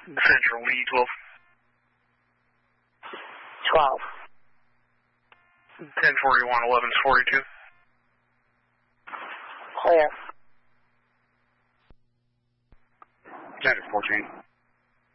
Central, E12. 12. 1041, 1142. Clear. Standard 14.